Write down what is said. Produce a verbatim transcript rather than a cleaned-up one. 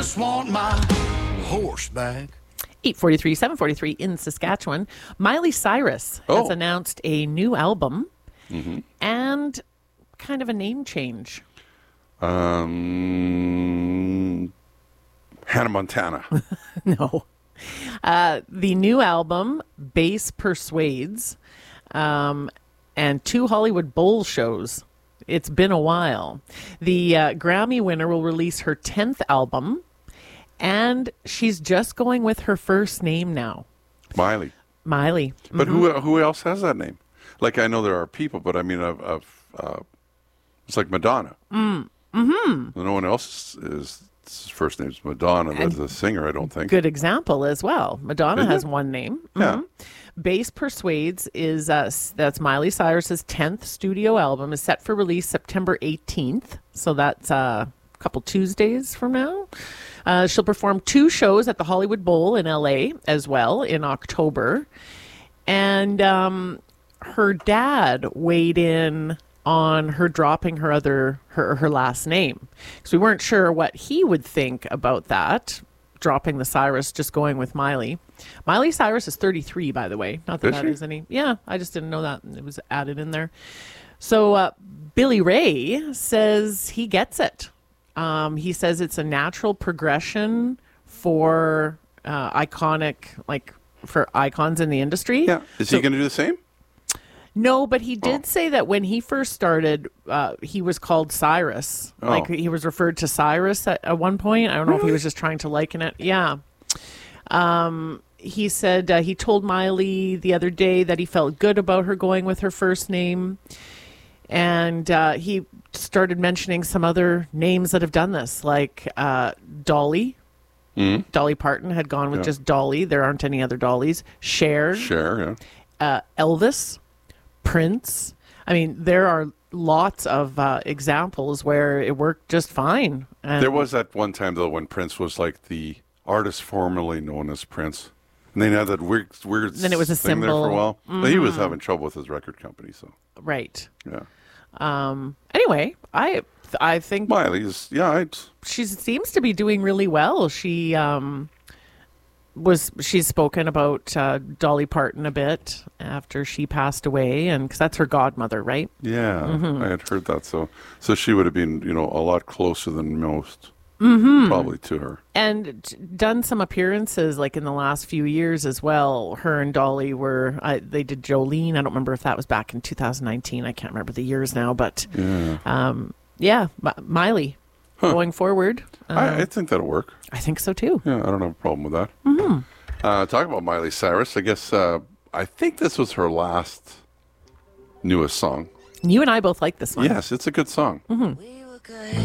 just want my horse back. eight forty-three, seven forty-three in Saskatchewan. Miley Cyrus Oh. has announced a new album Mm-hmm. and kind of a name change. Um, Hannah Montana. No. Uh, the new album, Bass Persuades, um, and two Hollywood Bowl shows. It's been a while. The uh, Grammy winner will release her tenth album, and she's just going with her first name now, Miley. Miley. But who who else has that name? Like, I know there are people, but I mean, of, of uh, it's like Madonna. Mm. Mm-hmm. No one else is, his first name's Madonna. That's a singer, I don't think. Good example as well. Madonna Is has it? one name. Yeah. Mhm. Bass Persuades is uh, s- that's Miley Cyrus's tenth studio album, is set for release September eighteenth. So that's uh, a couple Tuesdays from now. Uh, she'll perform two shows at the Hollywood Bowl in L A as well in October. And um, her dad weighed in on her dropping her other her her last name, because we weren't sure what he would think about that, dropping the Cyrus, just going with Miley. Miley Cyrus is thirty-three, by the way. Not that Is that she? is any. Yeah, I just didn't know that it was added in there. So uh, Billy Ray says he gets it. Um, he says it's a natural progression for uh, iconic, like for icons in the industry. Yeah. Is So- he going to do the same? No, but he did Oh. say that when he first started, uh, he was called Cyrus. Oh. Like he was referred to Cyrus at, at one point. I don't know if he was just trying to liken it. Yeah. Um, he said uh, he told Miley the other day that he felt good about her going with her first name. And uh, he started mentioning some other names that have done this, like uh, Dolly. Mm. Dolly Parton had gone with Yeah. just Dolly. There aren't any other Dollys. Cher. Cher, yeah. uh, Elvis, Prince. I mean, there are lots of uh, examples where it worked just fine. And There was that one time, though, when Prince was like the artist formerly known as Prince. And they had that weird, weird Then it was a thing there for a symbol. while. But he was having trouble with his record company, so right. yeah. Um, anyway, I I think Miley's, yeah, I'd, she seems to be doing really well. She um, was she's spoken about uh, Dolly Parton a bit after she passed away, and because that's her godmother, right? yeah, Mm-hmm. I had heard that. So, so she would have been, you know, a lot closer than most, mm-hmm. probably to her. And t- done some appearances like in the last few years as well. Her and Dolly were, uh, they did Jolene. I don't remember if that was back in two thousand nineteen. I can't remember the years now, but Yeah, um, yeah, M- Miley going forward. Uh, I, I think that'll work. I think so too. Yeah, I don't have a problem with that. Mm-hmm. Uh, talking about Miley Cyrus, I guess uh, I think this was her last newest song. You and I both like this one. Yes, it's a good song. Mm-hmm. We were good.